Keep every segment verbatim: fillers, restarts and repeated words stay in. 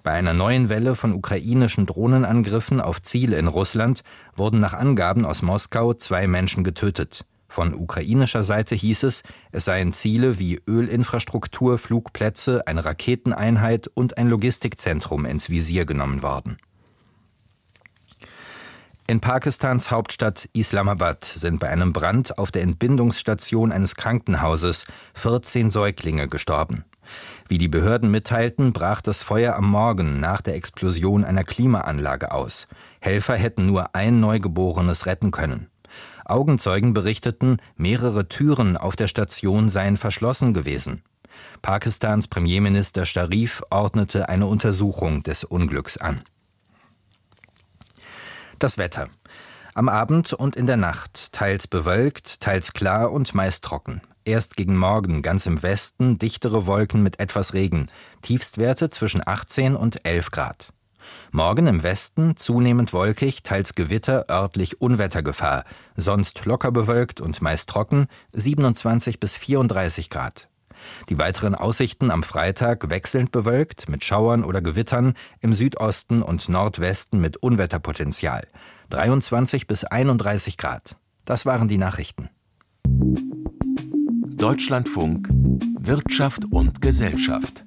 Bei einer neuen Welle von ukrainischen Drohnenangriffen auf Ziele in Russland wurden nach Angaben aus Moskau zwei Menschen getötet. Von ukrainischer Seite hieß es, es seien Ziele wie Ölinfrastruktur, Flugplätze, eine Raketeneinheit und ein Logistikzentrum ins Visier genommen worden. In Pakistans Hauptstadt Islamabad sind bei einem Brand auf der Entbindungsstation eines Krankenhauses vierzehn Säuglinge gestorben. Wie die Behörden mitteilten, brach das Feuer am Morgen nach der Explosion einer Klimaanlage aus. Helfer hätten nur ein Neugeborenes retten können. Augenzeugen berichteten, mehrere Türen auf der Station seien verschlossen gewesen. Pakistans Premierminister Sharif ordnete eine Untersuchung des Unglücks an. Das Wetter. Am Abend und in der Nacht teils bewölkt, teils klar und meist trocken. Erst gegen Morgen ganz im Westen dichtere Wolken mit etwas Regen. Tiefstwerte zwischen achtzehn und elf Grad. Morgen im Westen zunehmend wolkig, teils Gewitter, örtlich Unwettergefahr. Sonst locker bewölkt und meist trocken, siebenundzwanzig bis vierunddreißig Grad. Die weiteren Aussichten am Freitag wechselnd bewölkt, mit Schauern oder Gewittern, im Südosten und Nordwesten mit Unwetterpotenzial. dreiundzwanzig bis einunddreißig Grad. Das waren die Nachrichten. Deutschlandfunk Wirtschaft und Gesellschaft.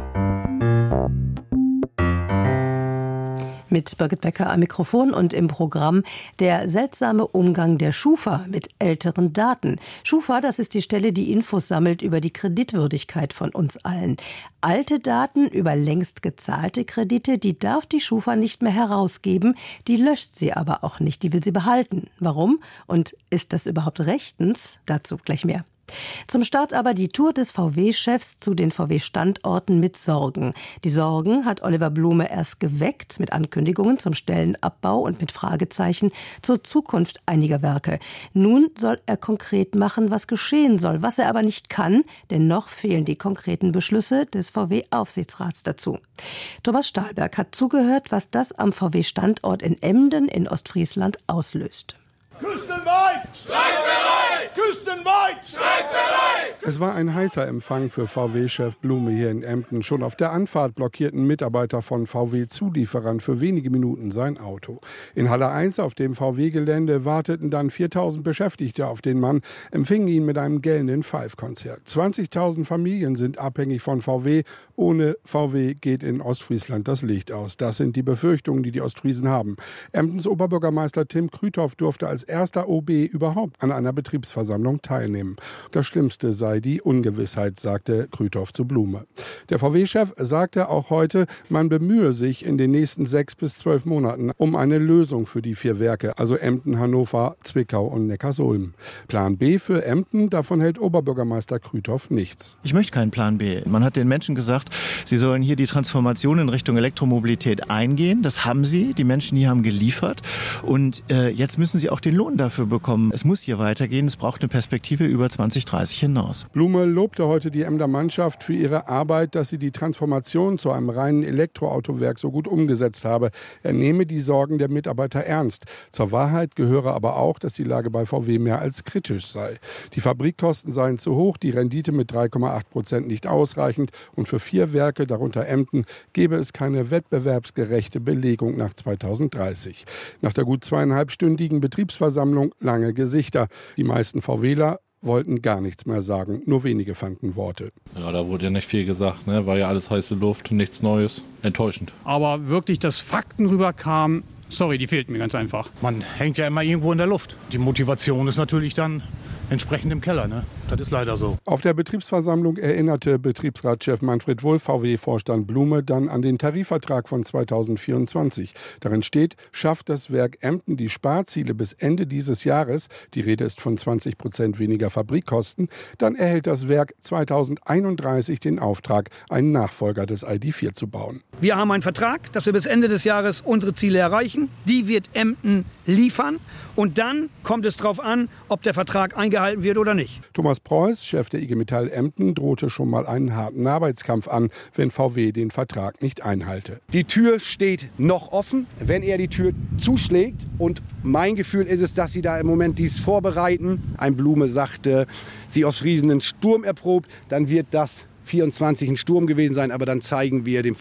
Mit Birgit Becker am Mikrofon und im Programm der seltsame Umgang der Schufa mit älteren Daten. Schufa, das ist die Stelle, die Infos sammelt über die Kreditwürdigkeit von uns allen. Alte Daten über längst gezahlte Kredite, die darf die Schufa nicht mehr herausgeben, die löscht sie aber auch nicht, die will sie behalten. Warum? Und ist das überhaupt rechtens? Dazu gleich mehr. Zum Start aber die Tour des V W-Chefs zu den V W-Standorten mit Sorgen. Die Sorgen hat Oliver Blume erst geweckt mit Ankündigungen zum Stellenabbau und mit Fragezeichen zur Zukunft einiger Werke. Nun soll er konkret machen, was geschehen soll, was er aber nicht kann, denn noch fehlen die konkreten Beschlüsse des V W-Aufsichtsrats dazu. Thomas Stahlberg hat zugehört, was das am V W-Standort in Emden in Ostfriesland auslöst. Küstenweit! Streikbereit! Küstenweit! Streikbereit! Es war ein heißer Empfang für V W-Chef Blume hier in Emden. Schon auf der Anfahrt blockierten Mitarbeiter von V W-Zulieferern für wenige Minuten sein Auto. In Halle eins auf dem V W-Gelände warteten dann viertausend Beschäftigte auf den Mann, empfingen ihn mit einem gellenden Pfeifkonzert. zwanzigtausend Familien sind abhängig von V W. Ohne V W geht in Ostfriesland das Licht aus. Das sind die Befürchtungen, die die Ostfriesen haben. Emdens Oberbürgermeister Tim Krüthoff durfte als erster O B überhaupt an einer Betriebsversammlung teilnehmen. Das Schlimmste sei die Ungewissheit, sagte Krüthoff zu Blume. Der V W-Chef sagte auch heute, man bemühe sich in den nächsten sechs bis zwölf Monaten um eine Lösung für die vier Werke, also Emden, Hannover, Zwickau und Neckarsulm. Plan B für Emden, davon hält Oberbürgermeister Krüthoff nichts. Ich möchte keinen Plan B. Man hat den Menschen gesagt, sie sollen hier die Transformation in Richtung Elektromobilität eingehen. Das haben sie. Die Menschen hier haben geliefert. Und äh, jetzt müssen sie auch den Lohn dafür bekommen. Es muss hier weitergehen. Es braucht eine Perspektive über zwanzig dreißig hinaus. Blume lobte heute die Emder Mannschaft für ihre Arbeit, dass sie die Transformation zu einem reinen Elektroautowerk so gut umgesetzt habe. Er nehme die Sorgen der Mitarbeiter ernst. Zur Wahrheit gehöre aber auch, dass die Lage bei V W mehr als kritisch sei. Die Fabrikkosten seien zu hoch, die Rendite mit drei Komma acht Prozent nicht ausreichend und für vier Werke, darunter Emden, gäbe es keine wettbewerbsgerechte Belegung nach zweitausenddreißig. Nach der gut zweieinhalbstündigen Betriebsversammlung lange Gesichter. Die meisten VWler wollten gar nichts mehr sagen, nur wenige fanden Worte. Ja, da wurde ja nicht viel gesagt, ne? War ja alles heiße Luft, nichts Neues, enttäuschend. Aber wirklich, dass Fakten rüberkamen, sorry, die fehlten mir ganz einfach. Man hängt ja immer irgendwo in der Luft. Die Motivation ist natürlich dann entsprechend im Keller, ne? Das ist leider so. Auf der Betriebsversammlung erinnerte Betriebsratschef Manfred Wulff, V W-Vorstand Blume, dann an den Tarifvertrag von zweitausendvierundzwanzig. Darin steht, schafft das Werk Emden die Sparziele bis Ende dieses Jahres, die Rede ist von zwanzig Prozent weniger Fabrikkosten, dann erhält das Werk zweitausendeinunddreißig den Auftrag, einen Nachfolger des I D vier zu bauen. Wir haben einen Vertrag, dass wir bis Ende des Jahres unsere Ziele erreichen. Die wird Emden liefern. Und dann kommt es darauf an, ob der Vertrag eingehalten wird oder nicht. Thomas Preuß, Chef der I G Metall Emden, drohte schon mal einen harten Arbeitskampf an, wenn V W den Vertrag nicht einhalte. Die Tür steht noch offen, wenn er die Tür zuschlägt. Und mein Gefühl ist es, dass sie da im Moment dies vorbereiten. Ein Blume sagte, sie aus Friesen einen Sturm erprobt, dann wird das vierundzwanzig ein Sturm gewesen sein, aber dann zeigen wir dem